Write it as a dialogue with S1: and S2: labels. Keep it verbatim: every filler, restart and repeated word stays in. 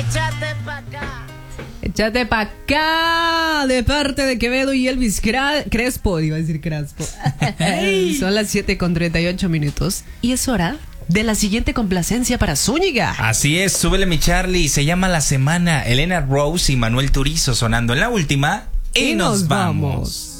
S1: Échate pa' acá.
S2: Échate pa' acá, de parte de Quevedo y Elvis Cra- Crespo, iba a decir Crespo. Son las siete con treinta y ocho minutos y es hora de la siguiente complacencia para Zúñiga.
S3: Así es, súbele mi Charlie, se llama La Semana, Elena Rose y Manuel Turizo sonando en la última y,
S2: Y
S3: nos
S2: nos
S3: vamos.
S2: vamos.